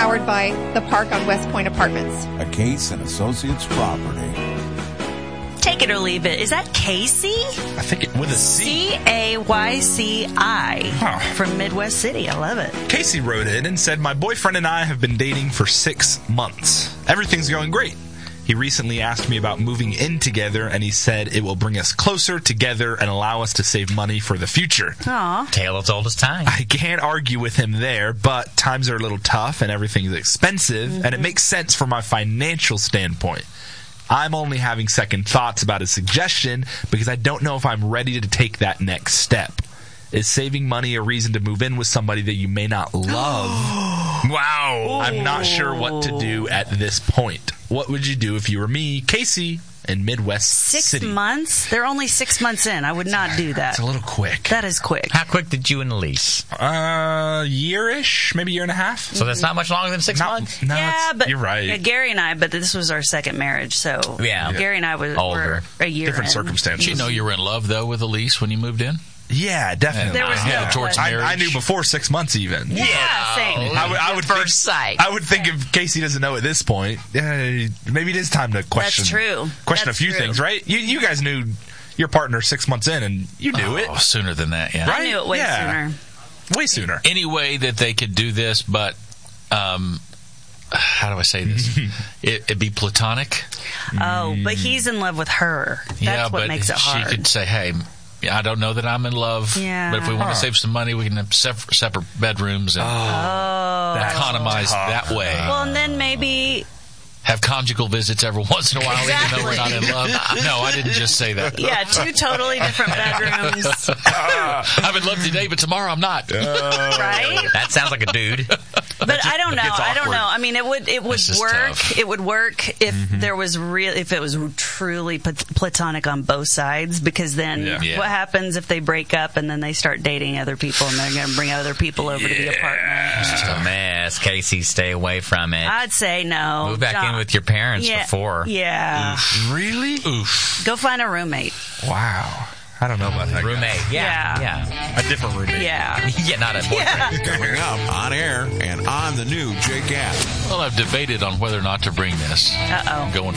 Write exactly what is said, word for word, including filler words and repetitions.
powered by The Park on West Point Apartments. A Case and Associates property. Take it or leave it. Is that Casey? I think it with a C. C A Y C I Huh. from Midwest City. I love it. Casey wrote in and said, my boyfriend and I have been dating for six months. Everything's going great. He recently asked me about moving in together, and he said it will bring us closer together and allow us to save money for the future. Aw. Tale as old as time. I can't argue with him there, but times are a little tough and everything's expensive, mm-hmm. and it makes sense from my financial standpoint. I'm only having second thoughts about his suggestion because I don't know if I'm ready to take that next step. Is saving money a reason to move in with somebody that you may not love? Wow. I'm not sure what to do at this point. What would you do if you were me, Casey, in Midwest Six City? months? They're only six months in. I would not do that. It's a little quick. That is quick. How quick did you and Elise? Uh, year-ish, maybe a year and a half. So that's not much longer than six Not- months? No, yeah, it's- but you're right. yeah, Gary and I, but this was our second marriage, so Yeah. Gary and I was, Older. were a year Different in. circumstances. Did you know you were in love, though, with Elise when you moved in? Yeah, definitely. There was no yeah. towards I, marriage. I knew before six months even. Yeah, same. I would, I would First think, sight. I would think if Casey doesn't know at this point, yeah, maybe it is time to question. That's true. Question That's a few true. things, right? You you guys knew your partner six months in, and you knew Oh, it sooner than that, yeah. Right? I knew it way Yeah. sooner. way sooner. Any way that they could do this, but um, how do I say this? it, it'd be platonic. Oh, but he's in love with her. That's yeah, what but makes it she hard. could say, "Hey, I don't know that I'm in love, Yeah. but if we want Huh. to save some money, we can have sep- separate bedrooms and oh. economize that way. Well, and then maybe... Have conjugal visits every once in a while, Exactly. even though we're not in love. No, I didn't just say that. Yeah, two totally different bedrooms, I'm in love today, but tomorrow I'm not. right? That sounds like a dude. But I don't know. gets I don't awkward. know. I mean, it would it would This is work. tough. It would work if there was real if it was truly plat- platonic on both sides. Because then, Yeah. Yeah. what happens if they break up and then they start dating other people and they're going to bring other people over to be a partner? It's just a mess. Casey, stay away from it. I'd say no. Move back John- in with your parents yeah, before. Yeah. Really? Oof. Go find a roommate. Wow. I don't know about that. guy. Roommate. Yeah. Yeah. Yeah. A different roommate. Yeah. Yeah, not a boyfriend. Coming up on air and on the new Jake app. Well, I've debated on whether or not to bring this. Uh oh. Going